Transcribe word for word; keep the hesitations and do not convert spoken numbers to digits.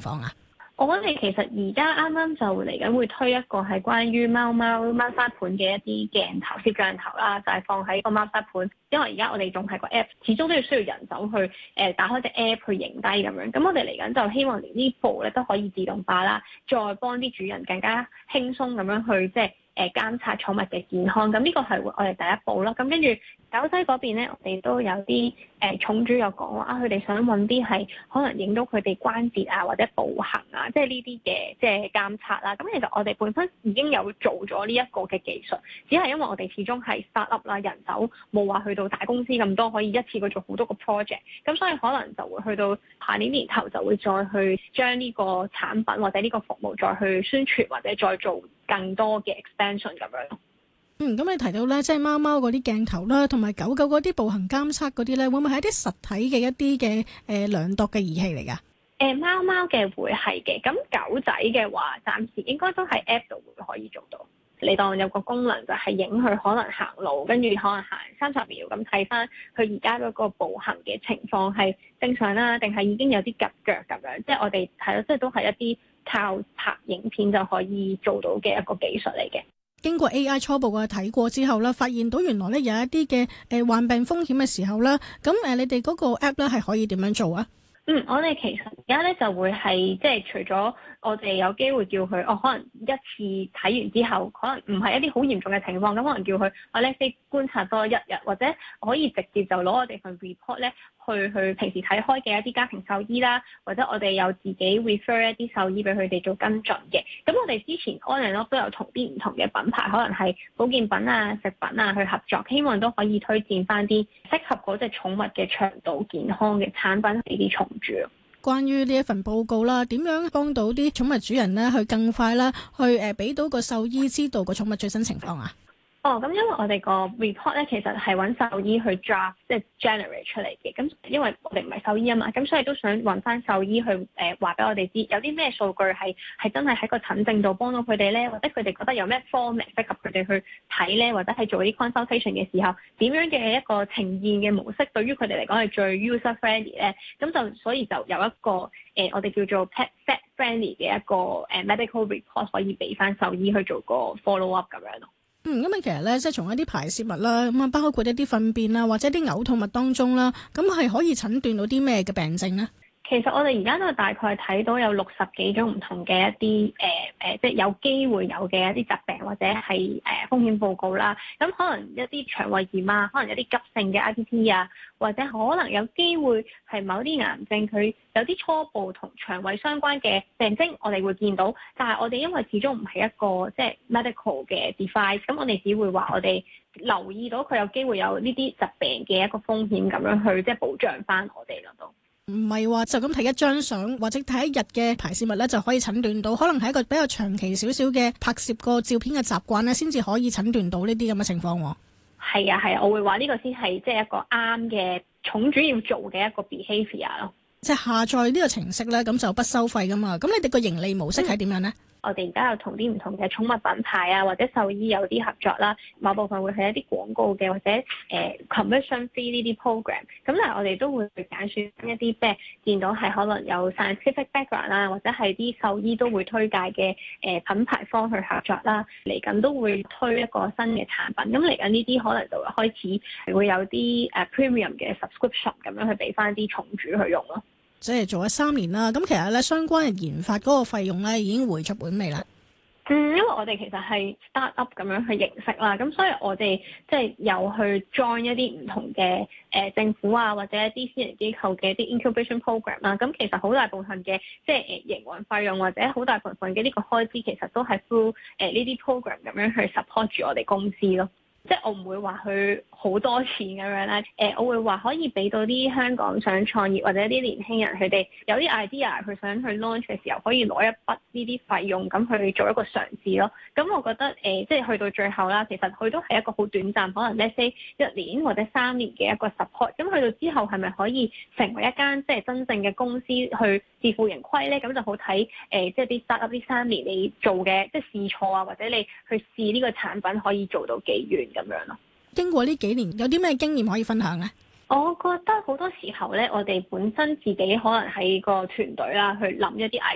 況啊？ 我哋其實而家啱啱就嚟緊會推一個係關於貓貓貓砂盤嘅一啲鏡頭攝像頭啦，就係、是、放喺個貓砂盤。因為而家我哋仲係個 app，始終都要需要人手去誒、呃、打開隻 app 去影低咁樣。咁我哋嚟緊就希望連呢部咧都可以自動化啦，再幫啲主人更加輕鬆咁樣去即係誒監察寵物嘅健康。咁呢個係我哋第一步啦。咁跟住九西嗰邊咧，我哋都有啲誒、呃、寵主有講話啊，佢哋想揾啲係可能影到佢哋關節啊或者步行啊，即係呢啲嘅即係監察啦。咁其實我哋本身已經有做咗呢一個嘅技術，只係因為我哋始終係 start up 啦，人手冇話去到大公司咁多，可以一次過做好多個 project。咁所以可能就會去到下年年頭就會再去將呢個產品或者呢個服務再去宣傳或者再做更多嘅 expansion 咁樣咯。 嗯，咁你提到咧，即係貓貓嗰啲鏡頭啦，同埋狗狗嗰啲步行監測嗰啲咧，會唔會係一啲實體嘅一啲嘅誒量度嘅儀器嚟㗎？誒、 呃，貓貓嘅會係嘅，咁狗仔嘅話，暫時應該都係 app 度會可以做到。你當有個功能就係影佢可能行路，跟住可能行三十秒咁睇翻佢而家嗰個步行嘅情況係正常啦，定係已經有啲夾腳咁樣？即係我哋係咯，即係都係一啲靠拍影片就可以做到嘅一個技術嚟嘅。 經過 A I 初步嘅睇過之後啦，發現到原來咧有一啲嘅誒患病風險嘅時候啦，咁誒你哋嗰個 app 咧係可以點樣做啊？ 嗯，我哋其實而家咧就會係即係除咗我哋有機會叫佢，哦可能一次睇完之後，可能唔係一啲好嚴重嘅情況，咁可能叫佢我咧先觀察多一日，或者可以直接就攞我哋份 report 咧去去平時睇開嘅一啲家庭獸醫啦，或者我哋有自己 refer 一啲獸醫俾佢哋做跟進嘅。咁我哋之前 on and off 都有同啲唔同嘅品牌，可能係保健品啊、食品啊去合作，希望都可以推薦翻啲適合嗰隻寵物嘅腸道健康嘅產品俾啲寵主。 關於呢一份報告啦，點樣幫到啲寵物主人咧去更快啦，去誒俾到個獸醫知道個寵物最新情況啊？ 哦，咁因為我哋個 report 咧，其實係揾獸醫去 draft，即係 generate 出嚟嘅。咁因為我哋唔係獸醫啊嘛，咁所以都想揾翻獸醫去誒話俾我哋知，有啲咩數據係係真係喺個診症度幫到佢哋咧，或者佢哋覺得有咩 format 適合佢哋去睇咧，或者係做啲 consultation 嘅時候，點樣嘅一個呈現嘅模式對於佢哋嚟講係最 user friendly 咧？咁就所以就有一個誒、呃，我哋叫做 pet pet friendly 嘅一個誒、呃、medical report 可以俾翻獸醫去做個 follow up 咁樣咯。 嗯，咁啊，其實咧，即係從一啲排泄物啦，咁啊，包括一啲糞便啊，或者啲嘔吐物當中啦，咁係可以診斷到啲咩嘅病症咧？ 其實我哋而家都大概睇到有六十幾種唔同嘅一啲誒誒，即係有機會有嘅一啲疾病或者係誒、呃、風險報告啦。咁可能一啲腸胃炎啊，可能有啲急性嘅 I P P 啊，或者可能有機會係某啲癌症佢有啲初步同腸胃相關嘅病徵，我哋會見到。但係我哋因為始終唔係一個即係 medical 嘅 device，咁我哋只會話我哋留意到佢有機會有呢啲疾病嘅一個風險，咁樣去即係保障翻我哋咯都。 唔係話就咁睇一張相或者睇一日嘅排泄物咧就可以診斷到，可能係一個比較長期少少嘅拍攝個照片嘅習慣咧，先至可以診斷到呢啲咁嘅情況。 係啊係啊，我會話呢個先係即係一個啱嘅寵主要做嘅一個 behaviour 咯。 即係下載呢個程式咧，咁就不收費噶嘛。咁你哋個盈利模式係點樣咧？嗯我哋而家有同啲唔同嘅寵物品牌啊，或者獸醫有啲合作啦，某部分會係一啲廣告嘅，或者誒、呃、commission fee 呢啲 program。咁但係我哋都會去揀選一啲即係見到係可能有 scientific background 啦，或者係啲獸醫都會推介嘅誒、呃、品牌方去合作啦。嚟緊都會推一個新嘅產品，咁嚟緊呢啲可能就會開始會有啲誒 premium 嘅 subscription 咁樣去俾翻啲寵主去用咯。 即係做咗三年啦，咁其實咧相關嘅研發嗰個費用咧已經回出本未啦？ 嗯，因為我哋其實係 start up 咁樣去認識啦，咁所以我哋即係有去 join 一啲唔同嘅誒、呃、政府啊，或者一啲私人機構嘅一啲 incubation program 啦。咁其實好大部分嘅即係誒營運費用或者好大部分嘅呢個開支，其實都係 through 誒呢啲 program 咁樣去 support 住我哋公司咯。即係我唔會話佢好多錢咁樣啦，誒、呃，我會話可以俾到啲香港想創業或者啲年輕人，佢哋有啲 idea，佢想去 launch 嘅時候，可以攞一筆呢啲費用，咁去做一個嘗試咯。咁我覺得誒、呃，即係去到最後啦，其實佢都係一個好短暫，可能 let's say 一年或者三年嘅一個 support。咁去到之後係咪可以成為一間即係真正嘅公司去自負盈虧咧？咁就好睇誒、呃，即係啲 start up 呢三年你做嘅即係試錯啊，或者你去試呢個產品可以做到幾遠咁樣咯。 經過呢幾年，有啲咩經驗可以分享咧？ 我覺得好多時候咧，我哋本身自己可能喺個團隊啦，去諗一啲